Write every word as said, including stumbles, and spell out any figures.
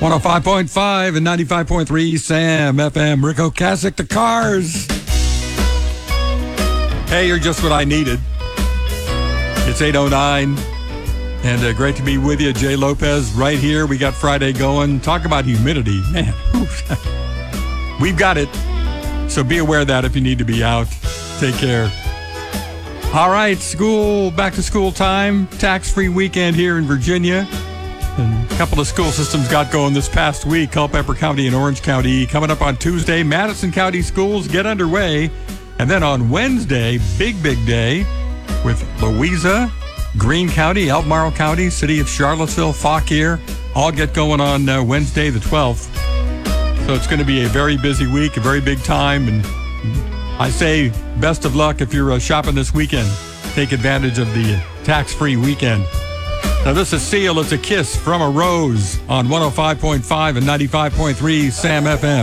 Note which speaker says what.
Speaker 1: one oh five point five and ninety-five point three Sam F M. Rick Ocasek, the Cars. Hey, you're just what I needed. It's eight oh nine, and uh, great to be with you. Jay Lopez right here. We got Friday going. Talk about humidity. Man, we've got it. So be aware of that if you need to be out. Take care. All right, school, back to school time. Tax-free weekend here in Virginia. And a couple of school systems got going this past week. Culpeper County and Orange County. Coming up on Tuesday, Madison County schools get underway. And then on Wednesday, big, big day with Louisa, Greene County, Albemarle County, City of Charlottesville, Fauquier, all get going on uh, Wednesday the twelfth. So it's going to be a very busy week, a very big time. And I say best of luck if you're uh, shopping this weekend. Take advantage of the tax-free weekend. Now, this is Seal. It's a kiss from a rose on one oh five point five and ninety-five point three Sam F M.